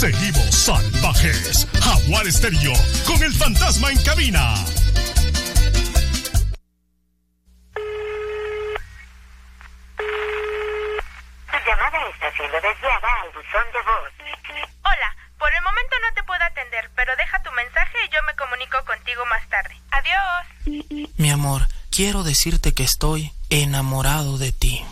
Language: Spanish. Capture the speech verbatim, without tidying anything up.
Seguimos salvajes. Jaguar Estéreo con el fantasma en cabina. Tu llamada está siendo desviada al buzón de voz. Hola, por el momento no te puedo atender, pero deja tu mensaje y yo me comunico contigo más tarde. Adiós. Mi amor, quiero decirte que estoy enamorado de ti.